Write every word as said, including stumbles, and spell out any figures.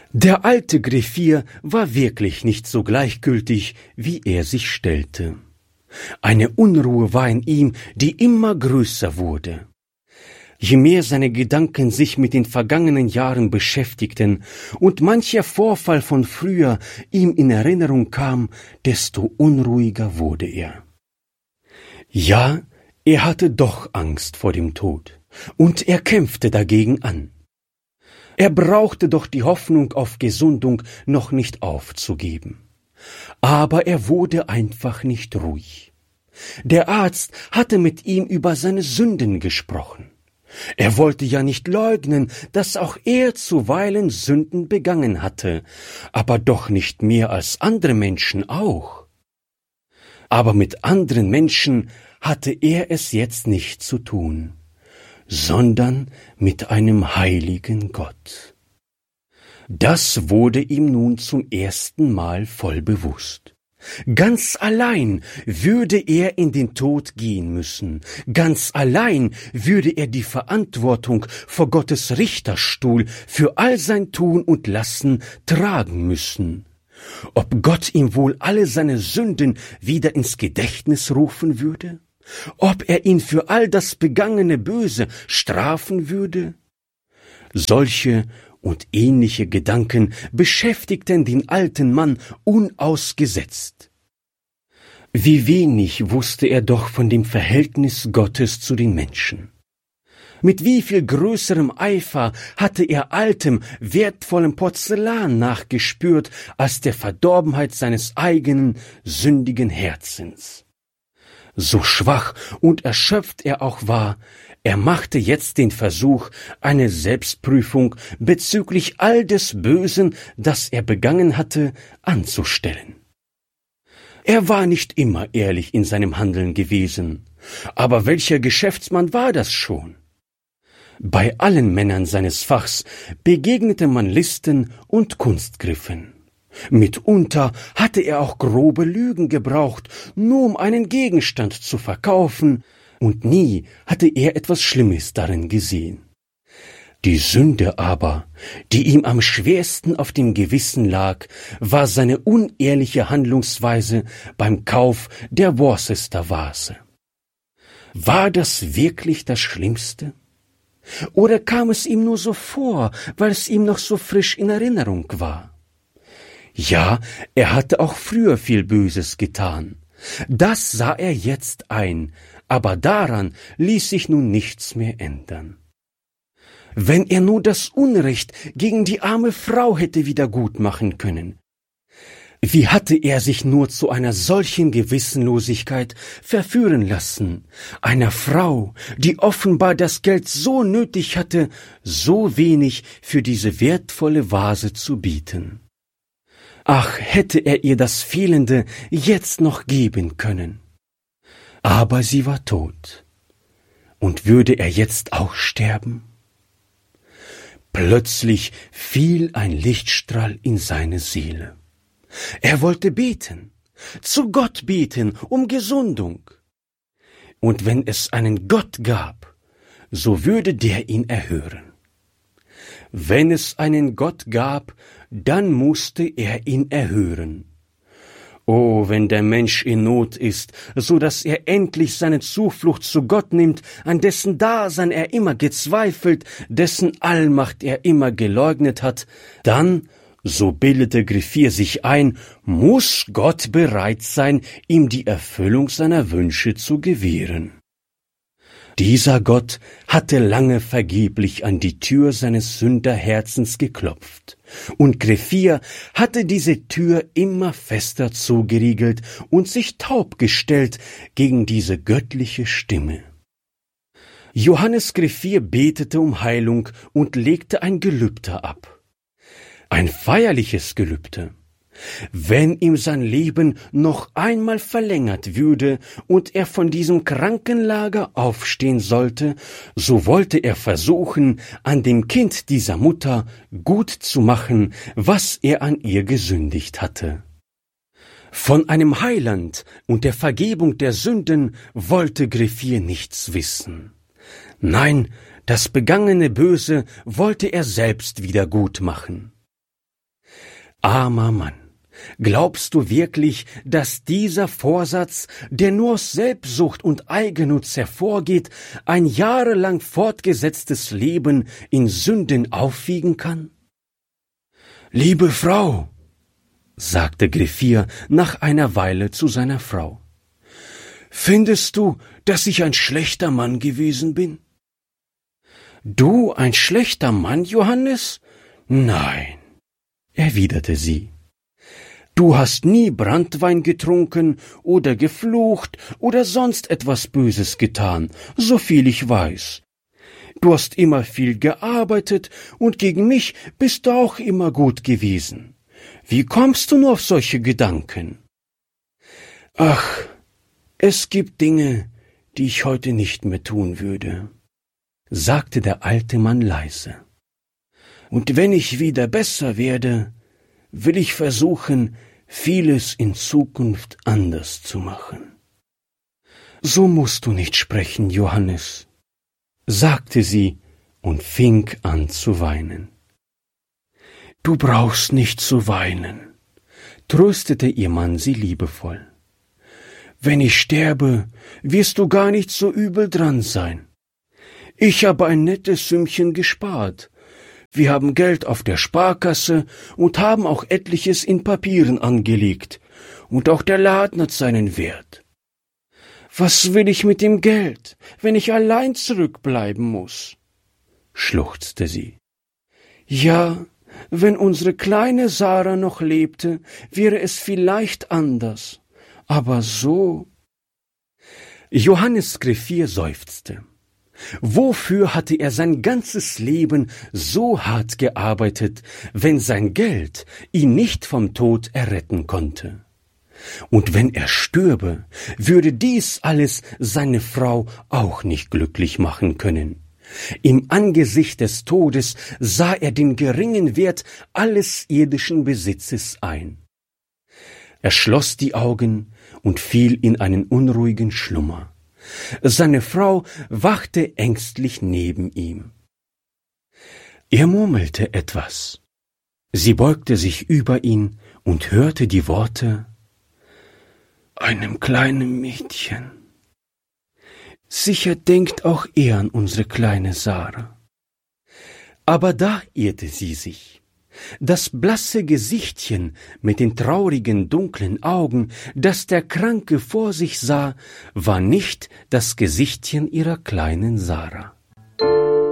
Der alte Griffier war wirklich nicht so gleichgültig, wie er sich stellte. Eine Unruhe war in ihm, die immer größer wurde. Je mehr seine Gedanken sich mit den vergangenen Jahren beschäftigten und mancher Vorfall von früher ihm in Erinnerung kam, desto unruhiger wurde er. Ja, er hatte doch Angst vor dem Tod, und er kämpfte dagegen an. Er brauchte doch die Hoffnung auf Gesundung noch nicht aufzugeben. Aber er wurde einfach nicht ruhig. Der Arzt hatte mit ihm über seine Sünden gesprochen. Er wollte ja nicht leugnen, dass auch er zuweilen Sünden begangen hatte, aber doch nicht mehr als andere Menschen auch. Aber mit anderen Menschen hatte er es jetzt nicht zu tun, sondern mit einem heiligen Gott. Das wurde ihm nun zum ersten Mal voll bewusst. Ganz allein würde er in den Tod gehen müssen, ganz allein würde er die Verantwortung vor Gottes Richterstuhl für all sein Tun und Lassen tragen müssen. Ob Gott ihm wohl alle seine Sünden wieder ins Gedächtnis rufen würde? Ob er ihn für all das begangene Böse strafen würde? Solche und ähnliche Gedanken beschäftigten den alten Mann unausgesetzt. Wie wenig wusste er doch von dem Verhältnis Gottes zu den Menschen. Mit wie viel größerem Eifer hatte er altem, wertvollem Porzellan nachgespürt, als der Verdorbenheit seines eigenen, sündigen Herzens. So schwach und erschöpft er auch war, er machte jetzt den Versuch, eine Selbstprüfung bezüglich all des Bösen, das er begangen hatte, anzustellen. Er war nicht immer ehrlich in seinem Handeln gewesen, aber welcher Geschäftsmann war das schon? Bei allen Männern seines Fachs begegnete man Listen und Kunstgriffen. Mitunter hatte er auch grobe Lügen gebraucht, nur um einen Gegenstand zu verkaufen, und nie hatte er etwas Schlimmes darin gesehen. Die Sünde aber, die ihm am schwersten auf dem Gewissen lag, war seine unehrliche Handlungsweise beim Kauf der Worcester-Vase. War das wirklich das Schlimmste? Oder kam es ihm nur so vor, weil es ihm noch so frisch in Erinnerung war? Ja, er hatte auch früher viel Böses getan. Das sah er jetzt ein, aber daran ließ sich nun nichts mehr ändern. Wenn er nur das Unrecht gegen die arme Frau hätte wieder gut machen können. Wie hatte er sich nur zu einer solchen Gewissenlosigkeit verführen lassen, einer Frau, die offenbar das Geld so nötig hatte, so wenig für diese wertvolle Vase zu bieten. Ach, hätte er ihr das Fehlende jetzt noch geben können. Aber sie war tot. Und würde er jetzt auch sterben? Plötzlich fiel ein Lichtstrahl in seine Seele. Er wollte beten, zu Gott beten um Gesundung. Und wenn es einen Gott gab, so würde der ihn erhören. Wenn es einen Gott gab, dann musste er ihn erhören. Oh, wenn der Mensch in Not ist, so dass er endlich seine Zuflucht zu Gott nimmt, an dessen Dasein er immer gezweifelt, dessen Allmacht er immer geleugnet hat, dann, so bildete Griffier sich ein, muss Gott bereit sein, ihm die Erfüllung seiner Wünsche zu gewähren. Dieser Gott hatte lange vergeblich an die Tür seines Sünderherzens geklopft, und Griffier hatte diese Tür immer fester zugeriegelt und sich taub gestellt gegen diese göttliche Stimme. Johannes Griffier betete um Heilung und legte ein Gelübde ab. Ein feierliches Gelübde. Wenn ihm sein Leben noch einmal verlängert würde und er von diesem Krankenlager aufstehen sollte, so wollte er versuchen, an dem Kind dieser Mutter gut zu machen, was er an ihr gesündigt hatte. Von einem Heiland und der Vergebung der Sünden wollte Griffier nichts wissen. Nein, das begangene Böse wollte er selbst wieder gut machen. Armer Mann, glaubst du wirklich, dass dieser Vorsatz, der nur aus Selbstsucht und Eigennutz hervorgeht, ein jahrelang fortgesetztes Leben in Sünden aufwiegen kann? »Liebe Frau«, sagte Griffier nach einer Weile zu seiner Frau, »findest du, dass ich ein schlechter Mann gewesen bin?« »Du ein schlechter Mann, Johannes? Nein«, erwiderte sie. »Du hast nie Branntwein getrunken oder geflucht oder sonst etwas Böses getan, so viel ich weiß. Du hast immer viel gearbeitet und gegen mich bist du auch immer gut gewesen. Wie kommst du nur auf solche Gedanken?« »Ach, es gibt Dinge, die ich heute nicht mehr tun würde«, sagte der alte Mann leise. »Und wenn ich wieder besser werde, will ich versuchen, vieles in Zukunft anders zu machen.« »So musst du nicht sprechen, Johannes«, sagte sie und fing an zu weinen. »Du brauchst nicht zu weinen«, tröstete ihr Mann sie liebevoll. »Wenn ich sterbe, wirst du gar nicht so übel dran sein. Ich habe ein nettes Sümmchen gespart. Wir haben Geld auf der Sparkasse und haben auch etliches in Papieren angelegt. Und auch der Laden hat seinen Wert. Was will ich mit dem Geld, wenn ich allein zurückbleiben muss?« schluchzte sie. »Ja, wenn unsere kleine Sarah noch lebte, wäre es vielleicht anders. Aber so...« Johannes Griffier seufzte. Wofür hatte er sein ganzes Leben so hart gearbeitet, wenn sein Geld ihn nicht vom Tod erretten konnte? Und wenn er stürbe, würde dies alles seine Frau auch nicht glücklich machen können. Im Angesicht des Todes sah er den geringen Wert alles irdischen Besitzes ein. Er schloss die Augen und fiel in einen unruhigen Schlummer. Seine Frau wachte ängstlich neben ihm. Er murmelte etwas. Sie beugte sich über ihn und hörte die Worte: »Einem kleinen Mädchen. Sicher denkt auch er an unsere kleine Sarah.« Aber da irrte sie sich. Das blasse Gesichtchen mit den traurigen, dunklen Augen, das der Kranke vor sich sah, war nicht das Gesichtchen ihrer kleinen Sarah.